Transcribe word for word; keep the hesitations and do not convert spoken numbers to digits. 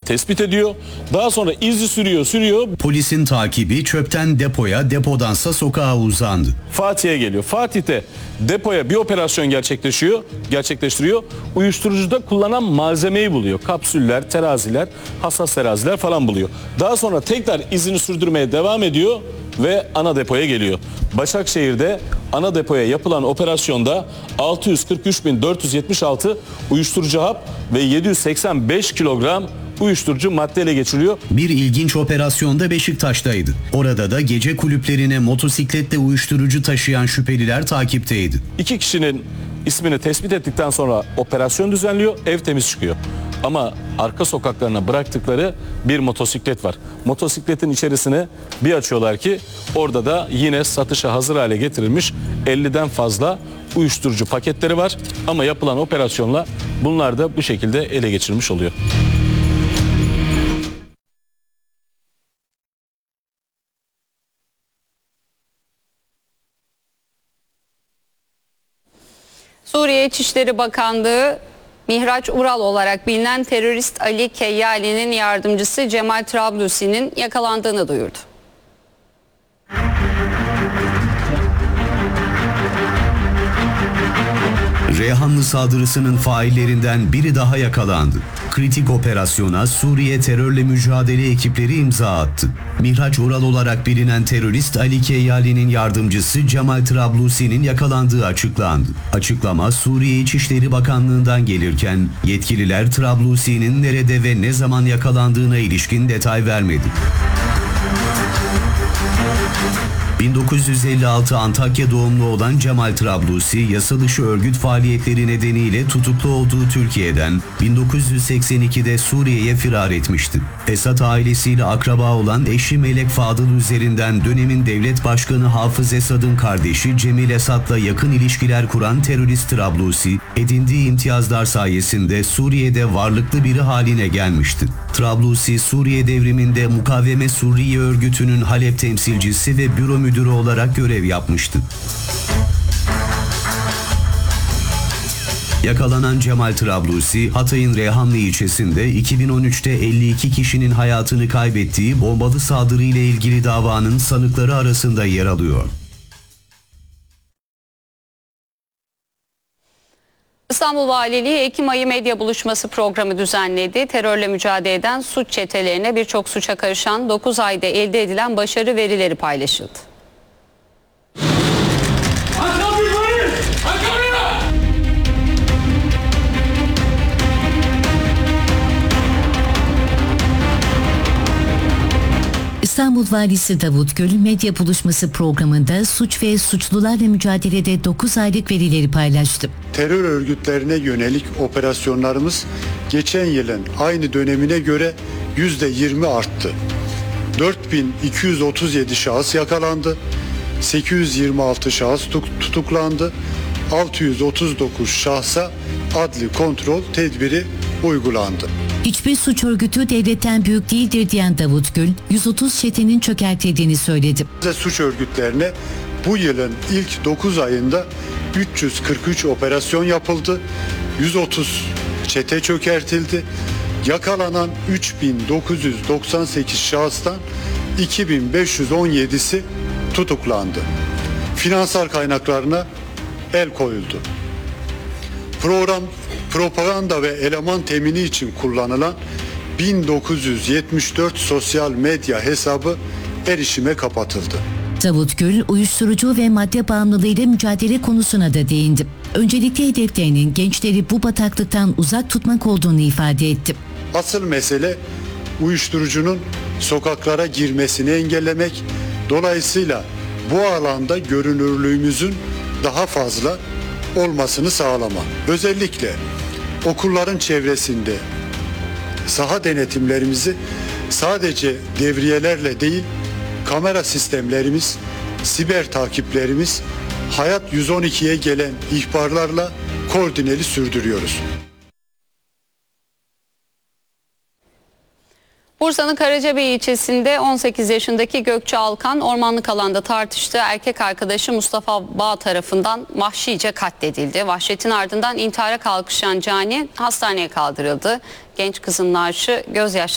tespit ediyor. Daha sonra izi sürüyor sürüyor. Polisin takibi çöpten depoya, depodansa sokağa uzandı. Fatih'e geliyor. Fatih'te depoya bir operasyon gerçekleşiyor, gerçekleştiriyor. Uyuşturucuda kullanan malzemeyi buluyor. Kapsüller, teraziler, hassas teraziler falan buluyor. Daha sonra tekrar izini sürdürmeye devam ediyor ve ana depoya geliyor. Başakşehir'de ana depoya yapılan operasyonda altı yüz kırk üç bin dört yüz yetmiş altı uyuşturucu hap ve yedi yüz seksen beş kilogram uyuşturucu madde ele geçiriliyor. Bir ilginç operasyonda Beşiktaş'taydı. Orada da gece kulüplerine motosikletle uyuşturucu taşıyan şüpheliler takipteydi. İki kişinin ismini tespit ettikten sonra operasyon düzenliyor, ev temiz çıkıyor. Ama arka sokaklarına bıraktıkları bir motosiklet var. Motosikletin içerisine bir açıyorlar ki orada da yine satışa hazır hale getirilmiş elliden fazla uyuşturucu paketleri var. Ama yapılan operasyonla bunlar da bu şekilde ele geçirilmiş oluyor. Suriye İçişleri Bakanlığı, Mihraç Ural olarak bilinen terörist Ali Keyyali'nin yardımcısı Cemal Trablusi'nin yakalandığını duyurdu. Reyhanlı saldırısının faillerinden biri daha yakalandı. Kritik operasyona Suriye terörle mücadele ekipleri imza attı. Mihraç Ural olarak bilinen terörist Ali Keyyali'nin yardımcısı Cemal Trablusi'nin yakalandığı açıklandı. Açıklama Suriye İçişleri Bakanlığı'ndan gelirken yetkililer Trablusi'nin nerede ve ne zaman yakalandığına ilişkin detay vermedi. bin dokuz yüz elli altı Antakya doğumlu olan Cemal Trablusi, yasa dışı örgüt faaliyetleri nedeniyle tutuklu olduğu Türkiye'den bin dokuz yüz seksen ikide Suriye'ye firar etmişti. Esad ailesiyle akraba olan eşi Melek Fadıl üzerinden dönemin devlet başkanı Hafız Esad'ın kardeşi Cemil Esad'la yakın ilişkiler kuran terörist Trablusi, edindiği imtiyazlar sayesinde Suriye'de varlıklı biri haline gelmişti. Trablusi, Suriye devriminde Mukaveme Suriye örgütünün Halep temsilcisi ve büro müdürü olarak görev yapmıştı. Yakalanan Cemal Trablusi, Hatay'ın Reyhanlı ilçesinde iki bin on üçte elli iki kişinin hayatını kaybettiği bombalı saldırı ile ilgili davanın sanıkları arasında yer alıyor. İstanbul Valiliği Ekim ayı medya buluşması programı düzenledi. Terörle mücadele eden suç çetelerine birçok suça karışan dokuz ayda elde edilen başarı verileri paylaşıldı. İstanbul Valisi Davut Gül medya buluşması programında suç ve suçlularla mücadelede dokuz aylık verileri paylaştı. Terör örgütlerine yönelik operasyonlarımız geçen yılın aynı dönemine göre yüzde yirmi arttı. dört bin iki yüz otuz yedi şahıs yakalandı, sekiz yüz yirmi altı şahıs tutuklandı, altı yüz otuz dokuz şahsa adli kontrol tedbiri uygulandı. Hiçbir suç örgütü devletten büyük değildir diyen Davut Gül, yüz otuz çetenin çökertildiğini söyledi. Suç örgütlerine bu yılın ilk dokuz ayında üç yüz kırk üç operasyon yapıldı, yüz otuz çete çökertildi, yakalanan üç bin dokuz yüz doksan sekiz şahıstan iki bin beş yüz on yedisi tutuklandı. Finansal kaynaklarına el koyuldu. Program propaganda ve eleman temini için kullanılan bin dokuz yüz yetmiş dört sosyal medya hesabı erişime kapatıldı. Davut Gül, uyuşturucu ve madde bağımlılığıyla mücadele konusuna da değindi. Öncelikle hedeflerinin gençleri bu bataklıktan uzak tutmak olduğunu ifade etti. Asıl mesele uyuşturucunun sokaklara girmesini engellemek, dolayısıyla bu alanda görünürlüğümüzün daha fazla olmasını sağlama. Özellikle okulların çevresinde saha denetimlerimizi sadece devriyelerle değil, kamera sistemlerimiz, siber takiplerimiz, Hayat yüz on ikiye gelen ihbarlarla koordineli sürdürüyoruz. Bursa'nın Karacabey ilçesinde on sekiz yaşındaki Gökçe Alkan ormanlık alanda tartıştığı erkek arkadaşı Mustafa Bağ tarafından vahşice katledildi. Vahşetin ardından intihara kalkışan cani hastaneye kaldırıldı. Genç kızın naaşı gözyaşları